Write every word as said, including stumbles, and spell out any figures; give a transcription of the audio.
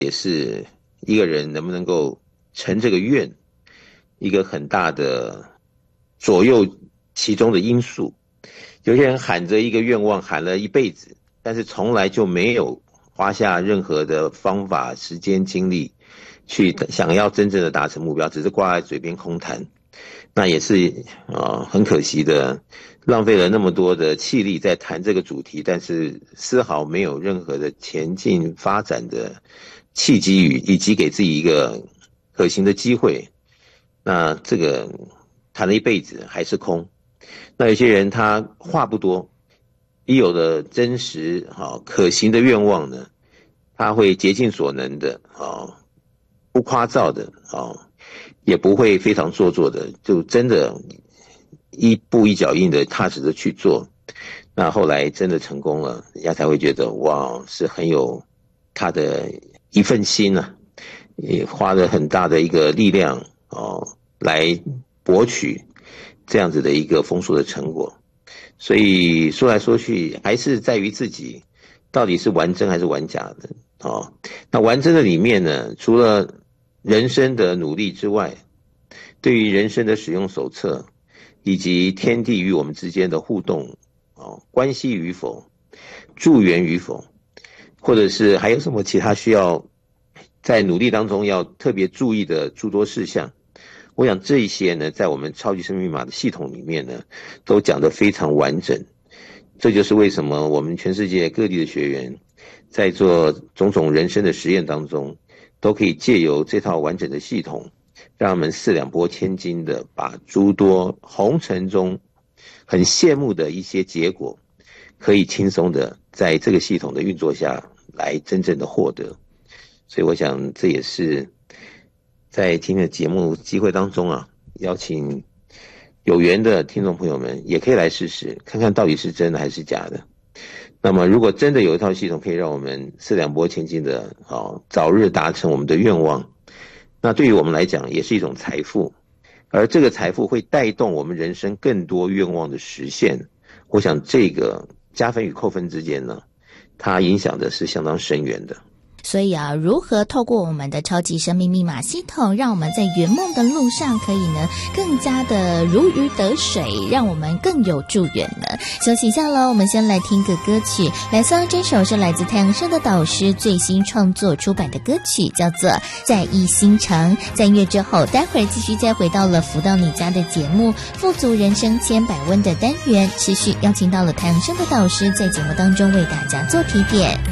也是一个人能不能够成这个愿，一个很大的左右其中的因素。有些人喊着一个愿望喊了一辈子，但是从来就没有花下任何的方法、时间、精力去想要真正的达成目标，只是挂在嘴边空谈，那也是呃很可惜的，浪费了那么多的气力在谈这个主题，但是丝毫没有任何的前进发展的契机与以及给自己一个可行的机会。那这个谈了一辈子还是空。那有些人他话不多，一有的真实好可行的愿望呢，他会竭尽所能的啊，不夸造的啊，也不会非常做作的，就真的一步一脚印的踏实的去做。那后来真的成功了，人家才会觉得哇，是很有他的一份心啊，也花了很大的一个力量哦，来博取这样子的一个丰硕的成果。所以说来说去还是在于自己到底是玩真还是玩假的哦。那玩真的里面呢，除了人生的努力之外，对于人生的使用手册以及天地与我们之间的互动哦，关系与否，助缘与否，或者是还有什么其他需要在努力当中要特别注意的诸多事项，我想这一些呢，在我们超级生命密码的系统里面呢，都讲得非常完整。这就是为什么我们全世界各地的学员在做种种人生的实验当中，都可以借由这套完整的系统，让我们四两拨千斤的把诸多红尘中很羡慕的一些结果，可以轻松的在这个系统的运作下来真正的获得。所以我想这也是在今天的节目机会当中啊，邀请有缘的听众朋友们也可以来试试，看看到底是真的还是假的。那么如果真的有一套系统可以让我们四两拨千斤的哦，早日达成我们的愿望，那对于我们来讲也是一种财富，而这个财富会带动我们人生更多愿望的实现。我想这个加分与扣分之间呢，它影响的是相当深远的。 所以啊，如何透过我们的超级生命密码系统，让我们在圆梦的路上可以呢更加的如鱼得水，让我们更有助缘呢？休息一下喽，我们先来听个歌曲，来送这首是来自太阳升的导师最新创作出版的歌曲，叫做《在意心肠》。在音乐之后，待会儿继续再回到了福到你家的节目，富足人生千百温的单元，持续邀请到了太阳升的导师在节目当中为大家做提点。